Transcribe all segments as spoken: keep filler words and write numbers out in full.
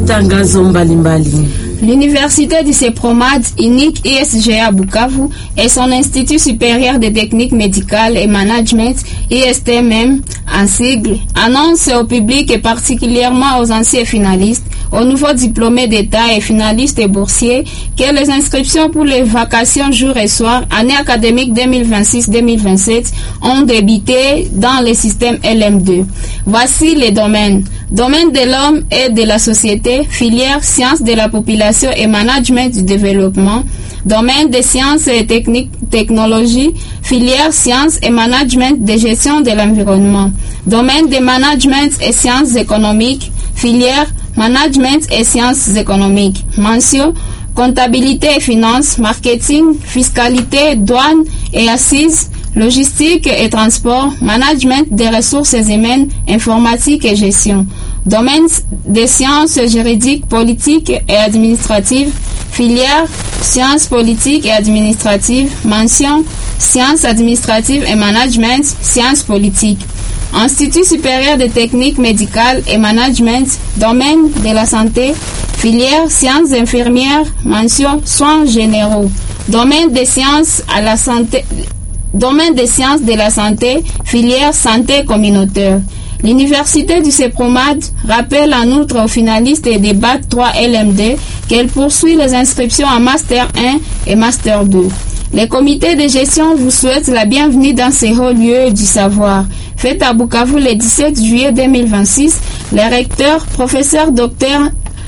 matangazo mbalimbali. L'université du CEPROMAD, unique I S G A Bukavu, et son Institut supérieur de techniques médicales et management, I S T M M, en sigle, annonce au public et particulièrement aux anciens finalistes, aux nouveaux diplômés d'État et finalistes et boursiers, que les inscriptions pour les vacations jour et soir, année académique deux mille vingt-six deux mille vingt-sept, ont débuté dans le système L M deux. Voici les domaines. Domaine de l'homme et de la société, filière sciences de la population et management du développement. Domaine des sciences et techniques, technologies, filière sciences et management de gestion de l'environnement. Domaine de management et sciences économiques, filière management et sciences économiques. Mention comptabilité et finances, marketing, fiscalité, douane et assises, logistique et transport, management des ressources humaines, informatique et gestion. Domaine des sciences juridiques, politiques et administratives, filière sciences politiques et administratives, mention sciences administratives et management, sciences politiques. Institut supérieur de techniques médicales et management, domaine de la santé, filière sciences infirmières, mention soins généraux. Domaine des sciences à la santé, domaine des sciences de la santé, filière santé communautaire. L'université du CEPROMAD rappelle en outre aux finalistes des bac trois L M D qu'elle poursuit les inscriptions en Master un et Master deux. Les comités de gestion vous souhaitent la bienvenue dans ces hauts lieux du savoir. Fête à Bukavu le dix-sept juillet deux mille vingt-six, le recteur, professeur docteur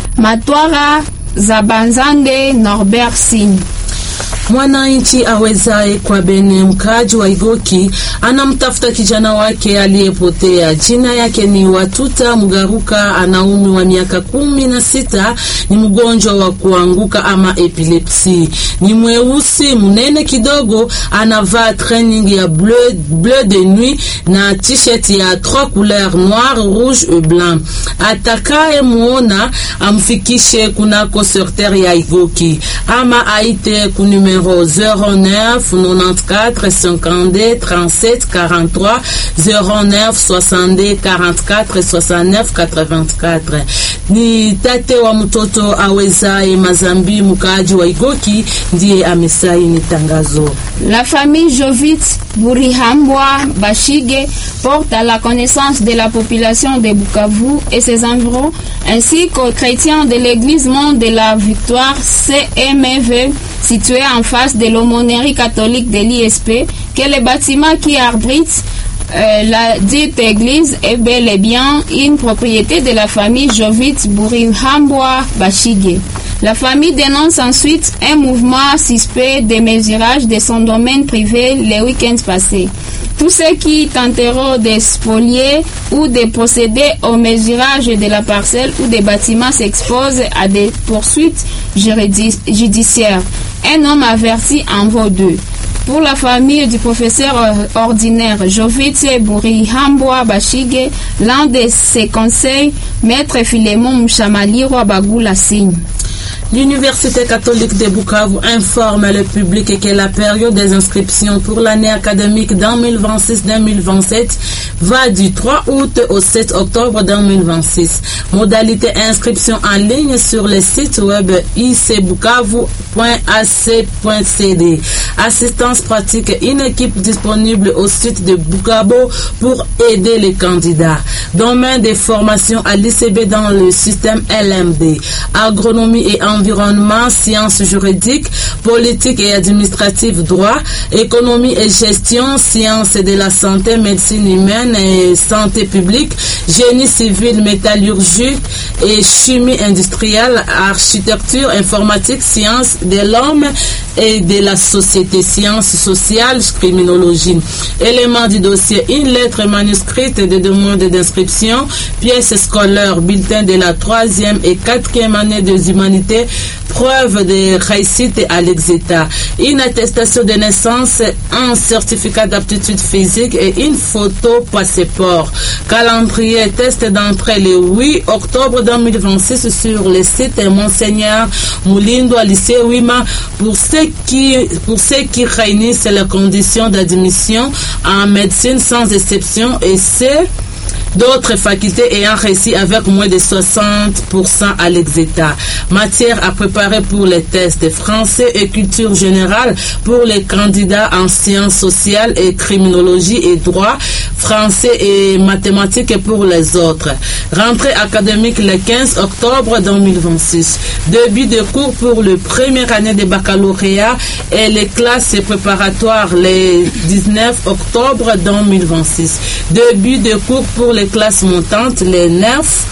Matwara Zabanzande Norbert Signe. Mwananchi awezaye kwa bene mkaji wa Igoki anamtafuta kijana wake aliyepotea. Jina yake ni Watuta Mugaruka, ana umri wa miaka kumi na sita, ni mgonjwa wa kuanguka ama epilepsi. Ni mweusi munene kidogo, anavaa training ya bleu, bleu de nuit na t-shirt ya trois couleurs noir, rouge et blanc. Atakaye muona amfikishe kunako secteur ya Igoki ama aite ku numero zéro neuf quatre-vingt-quatorze cinquante-deux trente-sept quarante-trois zéro neuf soixante quarante-quatre soixante-neuf quatre-vingt-quatre. Ni tate wa mtoto awezaye Mazambi mkaji wa Igoki ndiye amesaini tangazo. La famille Jovit Burihambwa Bashige porte à la connaissance de la population de Bukavu et ses environs, ainsi qu'aux chrétiens de l'église Monde de la Victoire C M V située en face de l'aumônerie catholique de l'I S P, que le bâtiment qui abrite euh, la dite église est bel et bien une propriété de la famille Jovit Burihambwa Bashige. La famille dénonce ensuite un mouvement suspect de mesurage de son domaine privé le week-end passé. Tous ceux qui tenteront de spolier ou de procéder au mesurage de la parcelle ou des bâtiments s'exposent à des poursuites judiciaires. Un homme averti en vaut deux. Pour la famille du professeur ordinaire Jovitse Burihambwa Bashige, l'un de ses conseils, Maître Philémon Mchamalirwa Bagula signe. L'Université catholique de Bukavu informe le public que la période des inscriptions pour l'année académique deux mille vingt-six deux mille vingt-sept va du trois août au sept octobre deux mille vingt-six. Modalité inscription en ligne sur le site web i c bukavu point a c point c d. Assistance pratique, une équipe disponible au site de Bukabo pour aider les candidats. Domaine des formations à l'I C B dans le système L M D. Agronomie et environnement, sciences juridiques, politique et administrative, droit, économie et gestion, sciences de la santé, médecine humaine et santé publique, génie civil, métallurgie et chimie industrielle, architecture, informatique, sciences de l'homme et de la société, sciences sociales, criminologie. Éléments du dossier, une lettre manuscrite de demande d'inscription, pièces scolaires, bulletin de la troisième et quatrième année des humanités, preuve de réussite à l'exétat, une attestation de naissance, un certificat d'aptitude physique et une photo passeport. Calendrier test d'entrée le huit octobre deux mille vingt-six sur le site Monseigneur Moulindo à lycée Wima pour ceux qui, pour ceux qui réunissent les conditions d'admission en médecine sans exception et ceux d'autres facultés ayant réussi avec moins de soixante pour cent à l'exétat. Matière à préparer pour les tests français et culture générale pour les candidats en sciences sociales et criminologie et droit, français et mathématiques pour les autres. Rentrée académique le quinze octobre deux mille vingt-six. Début de cours pour le première année de baccalauréat et les classes préparatoires le dix-neuf octobre deux mille vingt-six. Début de cours pour les classes montantes le neuf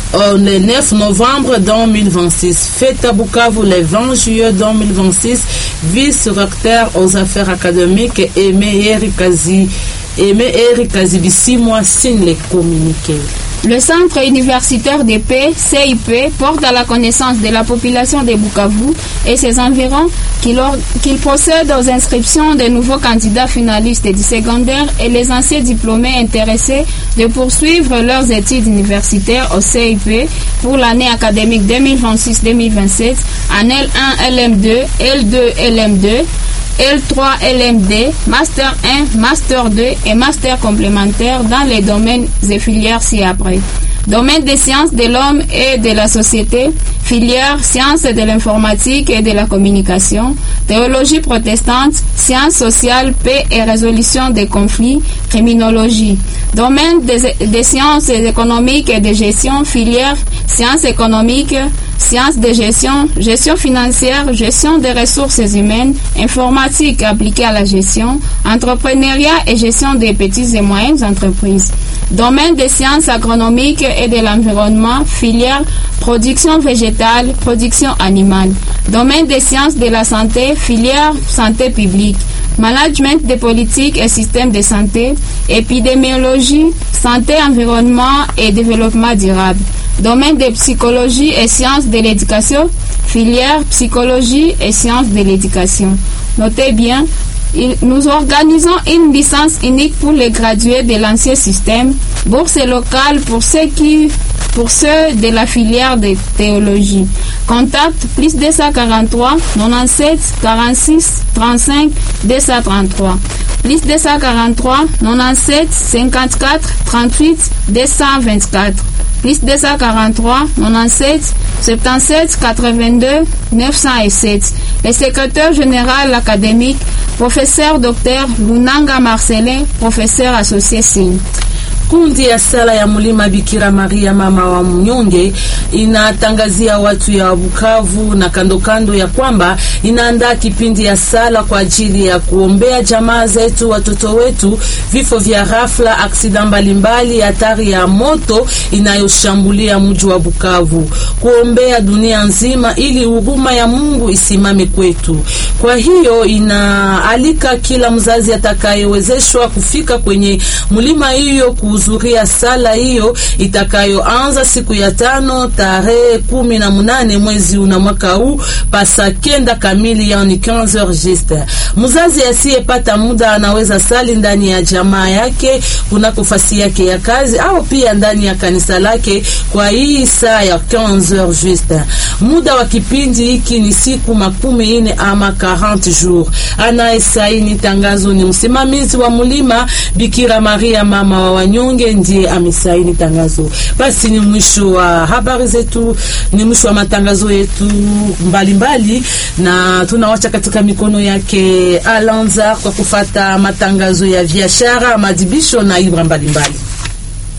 le neuf novembre deux mille vingt-six. Fête à Bukavu le vingt juillet deux mille vingt-six. Vice-recteur aux affaires académiques Aimé Erikazi Aimé Erikazi Bissimwa signe les communiqués. Le Centre universitaire de paix, C I P, porte à la connaissance de la population de Bukavu et ses environs qu'il, qu'il procède aux inscriptions des nouveaux candidats finalistes du secondaire et les anciens diplômés intéressés de poursuivre leurs études universitaires au C I P pour l'année académique deux mille vingt-six deux mille vingt-sept en L un L M deux, L deux L M deux, L trois L M D, Master un, Master deux et Master complémentaire dans les domaines et filières ci-après. Domaine des sciences de l'homme et de la société, filière sciences de l'informatique et de la communication, théologie protestante, sciences sociales, paix et résolution des conflits, criminologie. Domaine des, des sciences économiques et de gestion, filière sciences économiques, sciences de gestion, gestion financière, gestion des ressources humaines, informatique appliquée à la gestion, entrepreneuriat et gestion des petites et moyennes entreprises. Domaine des sciences agronomiques et de l'environnement, filière production végétale, production animale. Domaine des sciences de la santé, filière santé publique. Management des politiques et systèmes de santé, épidémiologie, santé, environnement et développement durable. Domaine de psychologie et sciences de l'éducation, filière psychologie et sciences de l'éducation. Notez bien, nous organisons une licence unique pour les gradués de l'ancien système, bourse locale pour ceux qui, pour ceux de la filière de théologie. Contact plus deux cent quarante-trois, quatre-vingt-dix-sept, quarante-six, trente-cinq, deux cent trente-trois. Plus deux cent quarante-trois, quatre-vingt-dix-sept, cinquante-quatre, trente-huit, deux cent vingt-quatre. Plus deux cent quarante-trois, quatre-vingt-dix-sept, soixante-dix-sept, quatre-vingt-deux, neuf cent sept. Le secrétaire général académique, professeur docteur Lunanga Marcelin, professeur associé signe. Kundi ya sala ya Mulima Bikira Maria mama wa mnyonge inatangazia watu ya Bukavu na kando kando ya kwamba inaandaa kipindi ya sala kwa ajili ya kuombea jamaa zetu, watoto wetu, vifo vya ghafla, aksida mbalimbali, hatari ya moto inayoshambulia mji wa Bukavu, kuombea dunia nzima ili huruma ya Mungu isimame kwetu. Kwa hiyo inaalika kila mzazi atakayewezeshwa kufika kwenye mulima hiyo kuhudhuria sala hiyo itakayoanza siku ya tano tarehe kumi na munane mwezi una mwaka huu pasa kenda kamili, yani quinze heures juste. Mzazi asiyepata muda anaweza sali ndani ya jamaa yake kuna kufasi yake ya kazi au pia ndani ya kanisa lake kwa hii saa ya quinze heures juste. Muda wa kipindi hiki ni siku makumi ine ama quarante jours. Anayesaini tangazo ni msimamizi wa Mulima Bikira Maria mama wa wanyonge, ndiye amesaini tangazo. Basi ni mwisho wa habari zetu, ni mwisho wa matangazo yetu mbalimbali, na tunawacha katika mikono yake Alanza kwa kufata matangazo ya biashara, madibisho na ibra mbalimbali.